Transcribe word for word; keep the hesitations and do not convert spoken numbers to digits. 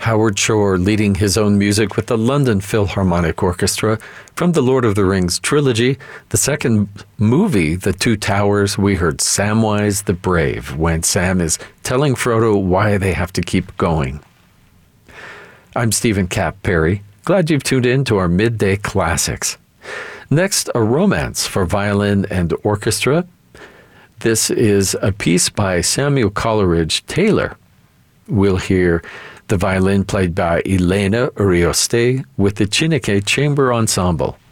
Howard Shore leading his own music with the London Philharmonic Orchestra from the Lord of the Rings trilogy. The second movie, The Two Towers, we heard Samwise the Brave, when Sam is telling Frodo why they have to keep going. I'm Stephen Cap Perry. Glad you've tuned in to our Midday Classics. Next, a romance for violin and orchestra. This is a piece by Samuel Coleridge Taylor. We'll hear the violin played by Elena Urioste with the Chineke Chamber Ensemble.